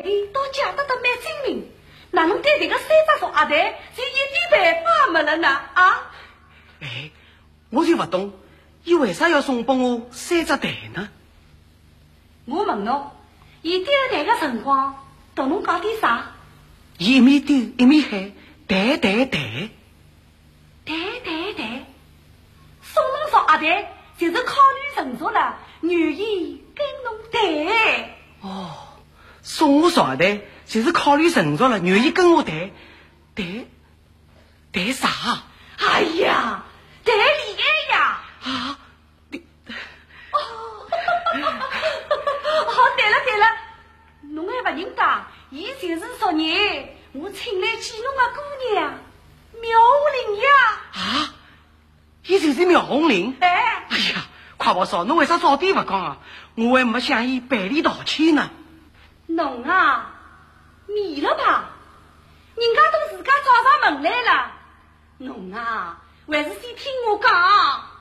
的都讲得蛮精明，哪能对这个三只说阿呆是一点办法没了呢？啊？ 哎，我就不懂，伊为啥要送帮我三只蛋呢？ 我问侬，伊第二蛋的辰光，同侬讲点啥？ 伊一面丢一面喊蛋蛋蛋。 蛋蛋蛋，送侬说阿呆就是考虑成熟了，愿意跟侬谈。 哦，送我说阿呆就是考虑成熟了，愿意跟我谈谈啥？ 哎呀，谈恋爱呀！ 啊，你哦，对了，侬还不认得，伊就是昨日我请来见侬的姑娘苗红玲呀！ 啊，伊就是苗红玲。 哎呀，快我说，侬为啥早点不讲啊？我还没向伊赔礼道歉呢。 侬啊，迷了吧？人家都自家找上门来了，侬啊，还是先听我讲。